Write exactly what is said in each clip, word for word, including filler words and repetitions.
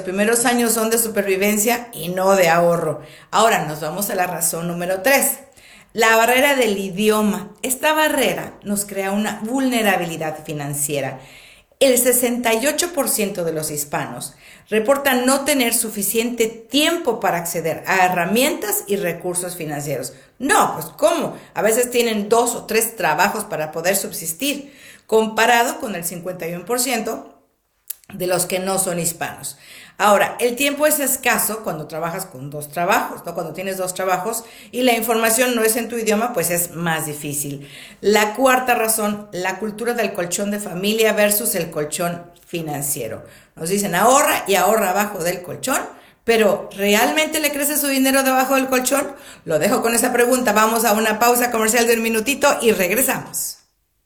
primeros años son de supervivencia y no de ahorro. Ahora nos vamos a la razón número tres. La barrera del idioma. Esta barrera nos crea una vulnerabilidad financiera. El sesenta y ocho por ciento de los hispanos reportan no tener suficiente tiempo para acceder a herramientas y recursos financieros. No, pues ¿cómo? A veces tienen dos o tres trabajos para poder subsistir, comparado con el cincuenta y uno por ciento de los que no son hispanos. Ahora, el tiempo es escaso cuando trabajas con dos trabajos, ¿no? Cuando tienes dos trabajos y la información no es en tu idioma, pues es más difícil. La cuarta razón, la cultura del colchón de familia versus el colchón financiero. Nos dicen ahorra y ahorra abajo del colchón, pero ¿realmente le crece su dinero debajo del colchón? Lo dejo con esa pregunta. Vamos a una pausa comercial de un minutito y regresamos.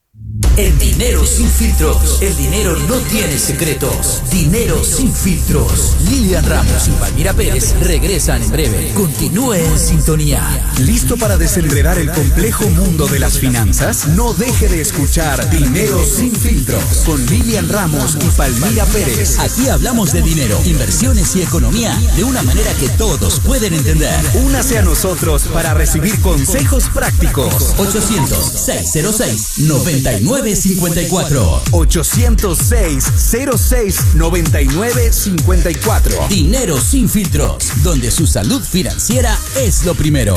El dinero sin filtros. El dinero no tiene secretos. Dinero sin filtros. Lilian Ramos y Palmira Pérez regresan en breve. Continúe en sintonía. ¿Listo para desenredar el complejo mundo de las finanzas? No deje de escuchar Dinero sin filtros con Lilian Ramos y Palmira Pérez. Aquí hablamos de dinero, inversiones y economía de una manera que todos pueden entender. Únase a nosotros para recibir consejos prácticos. ochocientos, seiscientos seis, noventa y nueve cincuenta y cuatro. ochocientos seis, cero seis, noventa y nueve cincuenta y cuatro. Dinero sin filtros, donde su salud financiera es lo primero.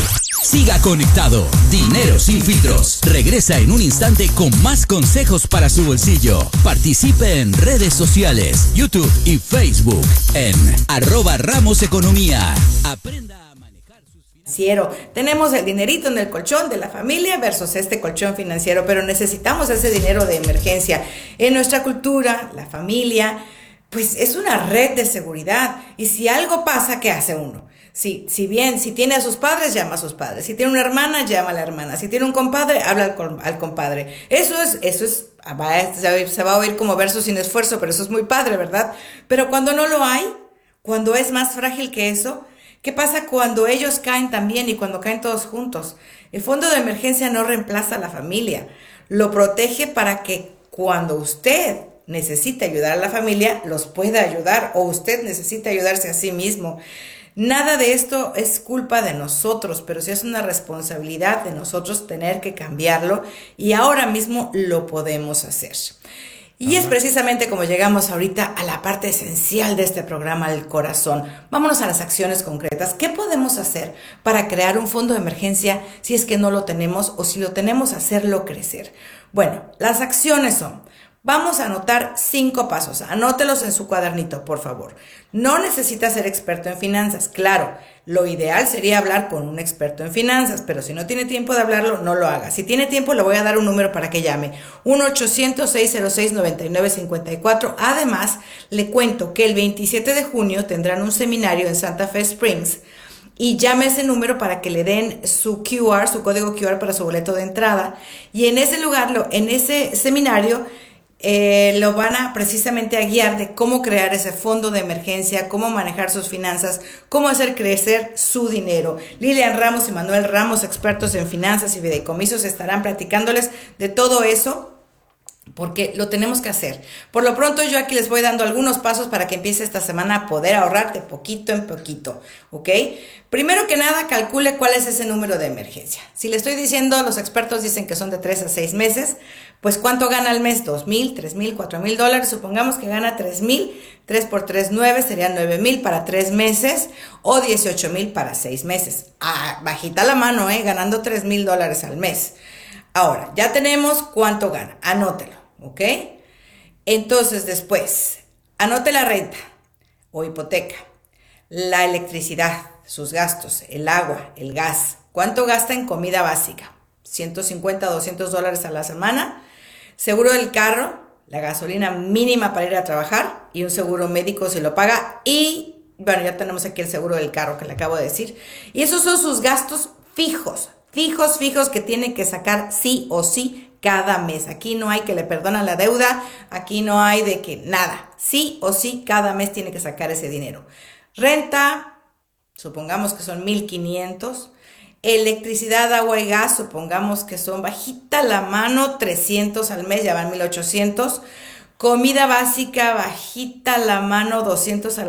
Siga conectado. Dinero sin filtros. Regresa en un instante con más consejos para su bolsillo. Participe en redes sociales, YouTube y Facebook en arroba Ramos Economía. Aprenda a manejar sus financiero. Tenemos el dinerito en el colchón de la familia versus este colchón financiero, pero necesitamos ese dinero de emergencia. En nuestra cultura, la familia, pues es una red de seguridad. Y si algo pasa, ¿qué hace uno? Si, si bien, si tiene a sus padres, llama a sus padres. Si tiene una hermana, llama a la hermana. Si tiene un compadre, habla al, al compadre. Eso es, eso es, va, se va a oír como verso sin esfuerzo, pero eso es muy padre, ¿verdad? Pero cuando no lo hay, cuando es más frágil que eso, ¿qué pasa cuando ellos caen también y cuando caen todos juntos? El fondo de emergencia no reemplaza a la familia. Lo protege para que cuando usted necesite ayudar a la familia, los pueda ayudar, o usted necesita ayudarse a sí mismo. Nada de esto es culpa de nosotros, pero sí es una responsabilidad de nosotros tener que cambiarlo, y ahora mismo lo podemos hacer. Y es precisamente como llegamos ahorita a la parte esencial de este programa, el corazón. Vámonos a las acciones concretas. ¿Qué podemos hacer para crear un fondo de emergencia si es que no lo tenemos, o si lo tenemos, hacerlo crecer? Bueno, las acciones son: vamos a anotar cinco pasos. Anótelos en su cuadernito, por favor. No necesita ser experto en finanzas. Claro, lo ideal sería hablar con un experto en finanzas, pero si no tiene tiempo de hablarlo, no lo haga. Si tiene tiempo, le voy a dar un número para que llame. uno ochocientos, seiscientos seis, noventa y nueve cincuenta y cuatro. Además, le cuento que el veintisiete de junio tendrán un seminario en Santa Fe Springs, y llame ese número para que le den su Q R, su código Q R para su boleto de entrada. Y en ese lugar, lo, en ese seminario, Eh, lo van a precisamente a guiar de cómo crear ese fondo de emergencia, cómo manejar sus finanzas, cómo hacer crecer su dinero. Lilian Ramos y Manuel Ramos, expertos en finanzas y fideicomisos, estarán platicándoles de todo eso, porque lo tenemos que hacer. Por lo pronto, yo aquí les voy dando algunos pasos para que empiece esta semana a poder ahorrar de poquito en poquito, ¿ok? Primero que nada, calcule cuál es ese número de emergencia. Si le estoy diciendo, los expertos dicen que son de tres a seis meses, pues ¿cuánto gana al mes? ¿Dos mil, tres mil, cuatro mil dólares? Supongamos que gana tres mil, tres por tres, nueve, serían nueve mil para tres meses, o dieciocho mil para seis meses. Ah, bajita la mano, ¿eh? Ganando tres mil dólares al mes. Ahora, ya tenemos cuánto gana, anótelo, ¿ok? Entonces después, anote la renta o hipoteca, la electricidad, sus gastos, el agua, el gas, cuánto gasta en comida básica, ciento cincuenta, doscientos dólares a la semana, seguro del carro, la gasolina mínima para ir a trabajar y un seguro médico si lo paga, y bueno, ya tenemos aquí el seguro del carro que le acabo de decir, y esos son sus gastos fijos. Fijos, fijos que tiene que sacar sí o sí cada mes. Aquí no hay que le perdonan la deuda, aquí no hay de que nada. Sí o sí cada mes tiene que sacar ese dinero. Renta, supongamos que son mil quinientos. Electricidad, agua y gas, supongamos que son bajita la mano, trescientos al mes, ya van mil ochocientos. Comida básica, bajita la mano, doscientos al